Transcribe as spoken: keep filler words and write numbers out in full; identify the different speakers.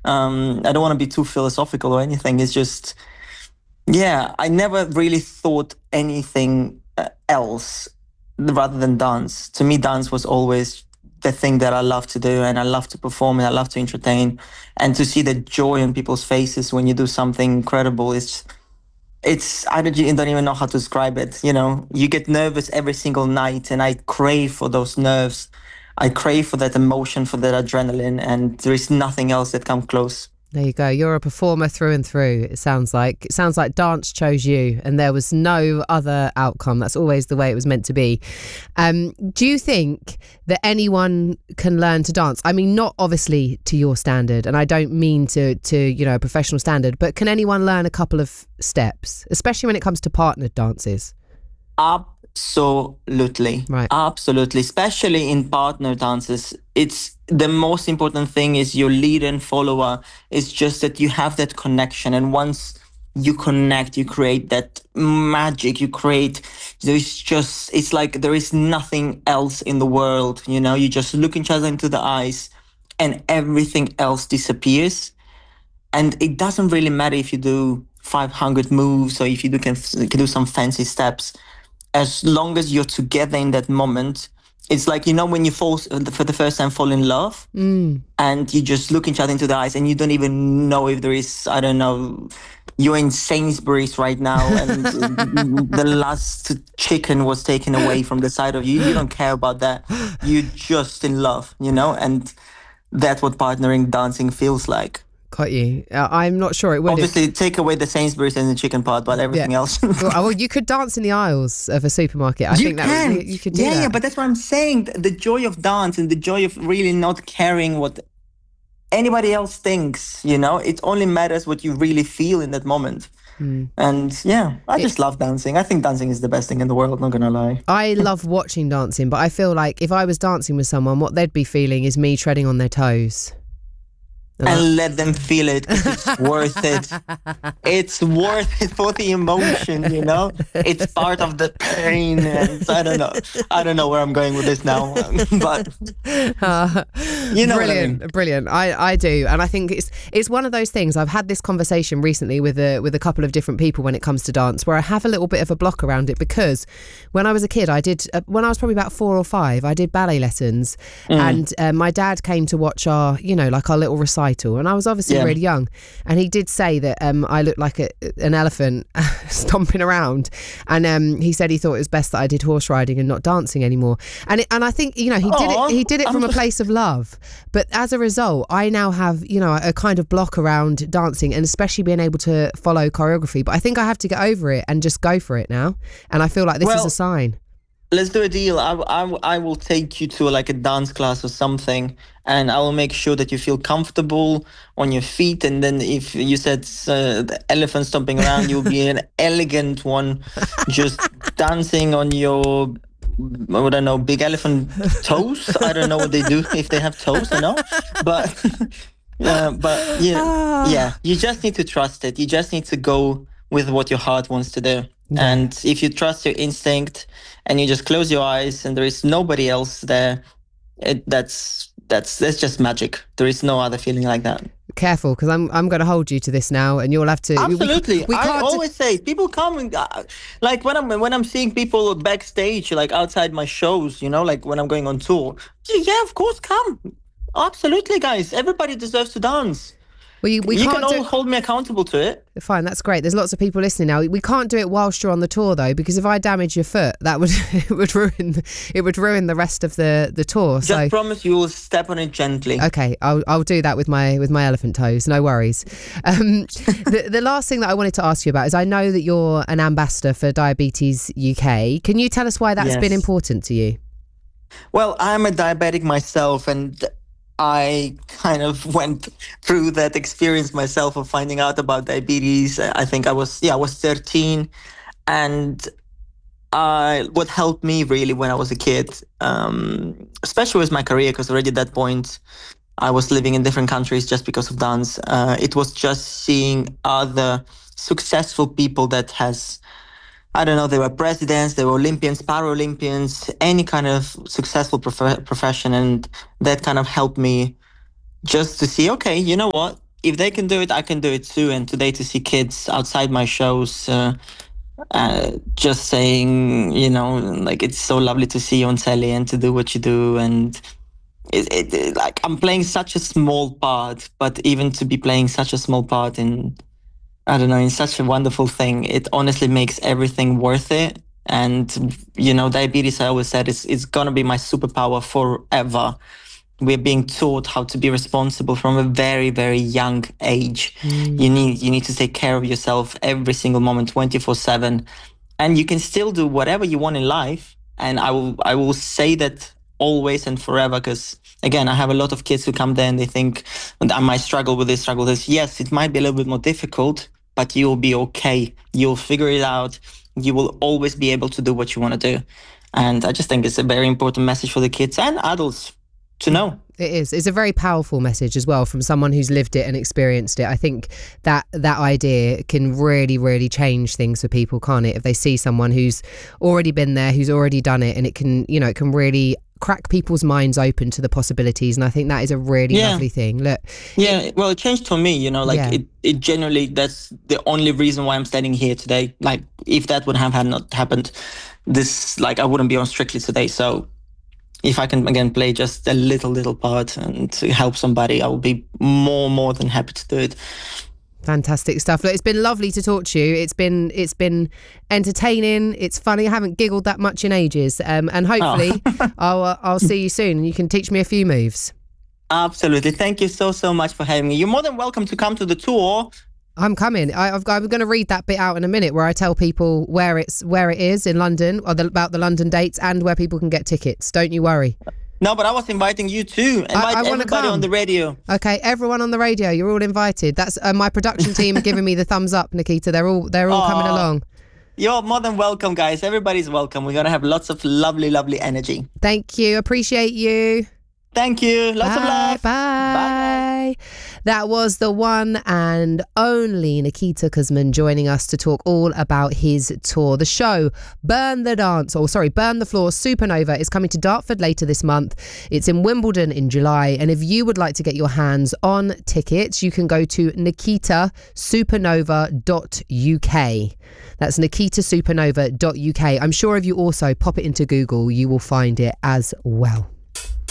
Speaker 1: Um, I don't want to be too philosophical or anything. It's just, yeah, I never really thought anything uh, else rather than dance. To me, dance was always the thing that I love to do, and I love to perform, and I love to entertain, and to see the joy on people's faces when you do something incredible is it's I don't, I don't even know how to describe it. You know, you get nervous every single night, and I crave for those nerves. I crave for that emotion, for that adrenaline, and there is nothing else that comes close.
Speaker 2: There you go. You're a performer through and through. It sounds like it sounds like dance chose you, and there was no other outcome. That's always the way it was meant to be. Um, do you think that anyone can learn to dance? I mean, not obviously to your standard, and I don't mean to to you know a professional standard, but can anyone learn a couple of steps, especially when it comes to partnered dances?
Speaker 1: Absolutely.
Speaker 2: Right.
Speaker 1: Absolutely. Especially in partner dances. It's the most important thing is your leader and follower. It's just that you have that connection. And once you connect, you create that magic. You create, there's just, it's like there is nothing else in the world. You know, you just look each other into the eyes and everything else disappears. And it doesn't really matter if you do five hundred moves or if you do, can, can do some fancy steps. As long as you're together in that moment, it's like, you know, when you fall for the first time, fall in love
Speaker 2: mm.
Speaker 1: and you just look each other into the eyes and you don't even know if there is, I don't know, you're in Sainsbury's right now and the last chicken was taken away from the side of you. You don't care about that. You're just in love, you know, and that's what partnering dancing feels like.
Speaker 2: Got you. Uh, I'm not sure it would.
Speaker 1: Obviously,
Speaker 2: if...
Speaker 1: take away the Sainsbury's and the chicken part, but everything
Speaker 2: yeah.
Speaker 1: else.
Speaker 2: well, well, you could dance in the aisles of a supermarket. I
Speaker 1: you
Speaker 2: think that
Speaker 1: can.
Speaker 2: Was, you, you could do
Speaker 1: yeah,
Speaker 2: that.
Speaker 1: Yeah, but that's what I'm saying. The joy of dance and the joy of really not caring what anybody else thinks, you know, it only matters what you really feel in that moment. Mm. And yeah, I just it, love dancing. I think dancing is the best thing in the world, not gonna lie.
Speaker 2: I love watching dancing, but I feel like if I was dancing with someone, what they'd be feeling is me treading on their toes.
Speaker 1: And, and let them feel it, because it's worth it. It's worth it for the emotion, you know? It's part of the pain. And I don't know. I don't know where I'm going with this now. But, uh, you know
Speaker 2: brilliant,
Speaker 1: what I mean.
Speaker 2: Brilliant. I, I do. And I think it's it's one of those things. I've had this conversation recently with a, with a couple of different people when it comes to dance, where I have a little bit of a block around it, because when I was a kid, I did, uh, when I was probably about four or five, I did ballet lessons. Mm. And uh, my dad came to watch our, you know, like our little recital. And I was obviously yeah. really young, and he did say that um, I looked like a, an elephant stomping around, and um, he said he thought it was best that I did horse riding and not dancing anymore. And it, and I think, you know, he did it he did it from a place of love, but as a result I now have, you know, a kind of block around dancing, and especially being able to follow choreography. But I think I have to get over it and just go for it now, and I feel like this
Speaker 1: well,
Speaker 2: is a sign.
Speaker 1: Let's do a deal. I, I, I will take you to like a dance class or something, and I will make sure that you feel comfortable on your feet. And then if you said uh, the elephant stomping around, you'll be an elegant one, just dancing on your, I don't know, big elephant toes. I don't know what they do, if they have toes, I know. But, uh, but yeah, yeah, you just need to trust it. You just need to go with what your heart wants to do. Yeah. And if you trust your instinct and you just close your eyes and there is nobody else there, it, that's that's that's just magic. There is no other feeling like that.
Speaker 2: Careful, because I'm I'm going to hold you to this now, and you'll have to.
Speaker 1: Absolutely,
Speaker 2: we, we
Speaker 1: I
Speaker 2: can't
Speaker 1: always say people come and, uh, like when I'm when I'm seeing people backstage, like outside my shows, you know, like when I'm going on tour. Yeah, of course, come. Absolutely, guys. Everybody deserves to dance.
Speaker 2: We, we
Speaker 1: you
Speaker 2: can't
Speaker 1: can all
Speaker 2: do...
Speaker 1: hold me accountable to it.
Speaker 2: Fine, that's great. There's lots of people listening now. We can't do it whilst you're on the tour, though, because if I damage your foot, that would it would ruin it would ruin the rest of the, the tour.
Speaker 1: Just
Speaker 2: so
Speaker 1: promise you will step on it gently.
Speaker 2: Okay, I'll I'll do that with my with my elephant toes. No worries. Um, the the last thing that I wanted to ask you about is I know that you're an ambassador for Diabetes U K. Can you tell us why that's
Speaker 1: yes.
Speaker 2: been important to you?
Speaker 1: Well, I'm a diabetic myself, and I kind of went through that experience myself of finding out about diabetes. I think I was, yeah, I was thirteen. And I, what helped me really when I was a kid, um, especially with my career, because already at that point, I was living in different countries just because of dance. Uh, it was just seeing other successful people that has, I don't know, they were presidents, they were Olympians, Paralympians, any kind of successful prof- profession. And that kind of helped me just to see, okay, you know what? if they can do it, I can do it too. And today to see kids outside my shows, uh, uh, just saying, you know, like it's so lovely to see you on telly and to do what you do. And it, it, it, like I'm playing such a small part, but even to be playing such a small part in, I don't know, in such a wonderful thing, it honestly makes everything worth it. And, you know, diabetes, I always said, is it's going to be my superpower forever. We're being taught how to be responsible from a very, very young age. Mm. You need you need to take care of yourself every single moment, twenty-four seven. And you can still do whatever you want in life. And I will I will say that always and forever, because again, I have a lot of kids who come there and they think I might struggle with this, struggle with this. Yes, it might be a little bit more difficult, but you'll be okay. You'll figure it out. You will always be able to do what you want to do. And I just think it's a very important message for the kids and adults to know.
Speaker 2: It is. It's a very powerful message as well from someone who's lived it and experienced it. I think that that idea can really, really change things for people, can't it? If they see someone who's already been there, who's already done it, and it can, you know, it can really crack people's minds open to the possibilities. And I think that is a really yeah. lovely thing. Look,
Speaker 1: yeah, it, well, it changed for me, you know, like yeah. it, it generally, that's the only reason why I'm standing here today. Like if that would have had not happened, this, like I wouldn't be on Strictly today. So if I can, again, play just a little, little part and to help somebody, I will be more, more than happy to do it.
Speaker 2: Fantastic stuff. Look, it's been lovely to talk to you. It's been it's been entertaining. It's funny. I haven't giggled that much in ages. Um, and hopefully oh. I'll uh, I'll see you soon and you can teach me a few moves.
Speaker 1: Absolutely. Thank you so, so much for having me. You're more than welcome to come to the tour.
Speaker 2: I'm coming. I, I've, I'm going to read that bit out in a minute where I tell people where it's where it is in London, or the, about the London dates and where people can get tickets. Don't you worry.
Speaker 1: No, but I was inviting you too. Invite I, I everybody on the radio.
Speaker 2: Okay, everyone on the radio. You're all invited. That's uh, my production team are giving me the thumbs up, Nikita. They're all they're all Aww. coming along.
Speaker 1: You're more than welcome, guys. Everybody's welcome. We're going to have lots of lovely, lovely energy.
Speaker 2: Thank you. Appreciate you.
Speaker 1: Thank you. Lots
Speaker 2: bye,
Speaker 1: of love.
Speaker 2: Bye. Bye. That was the one and only Nikita Kuzmin joining us to talk all about his tour. The show, Burn the Dance, or sorry, Burn the Floor Supernova, is coming to Dartford later this month. It's in Wimbledon in July. And if you would like to get your hands on tickets, you can go to nikita supernova dot u k. That's nikita supernova dot u k. I'm sure if you also pop it into Google, you will find it as well.